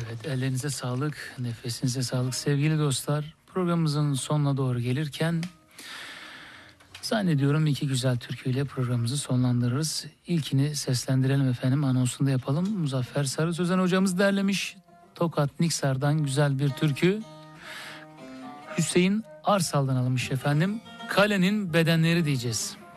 Evet, ellerinize sağlık, nefesinize sağlık sevgili dostlar. Programımızın sonuna doğru gelirken zannediyorum iki güzel türküyle programımızı sonlandırırız. İlkini seslendirelim efendim, anonsunu da yapalım. Muzaffer Sarı Sözen hocamız derlemiş. Tokat Niksar'dan güzel bir türkü. Hüseyin Arsal'dan alınmış efendim. Kalenin bedenleri diyeceğiz.